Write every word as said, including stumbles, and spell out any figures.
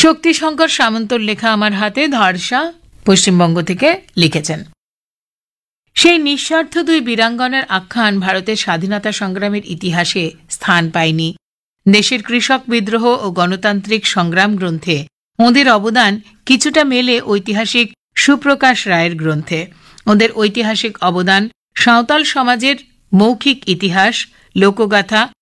শক্তিশঙ্কর সামন্তর লেখা আমার হাতে ধর্ষা পশ্চিমবঙ্গ থেকে লিখেছেন। সেই নিঃস্বার্থ দুই বীরাঙ্গনার আখ্যান ভারতের স্বাধীনতা সংগ্রামের ইতিহাসে স্থান পায়নি। দেশের কৃষক বিদ্রোহ ও গণতান্ত্রিক সংগ্রাম গ্রন্থে ওদের অবদান কিছুটা মেলে ঐতিহাসিক সুপ্রকাশ রায়ের গ্রন্থে। ওদের ঐতিহাসিক অবদান সাঁওতাল সমাজের মৌখিক ইতিহাস, লোকগাথা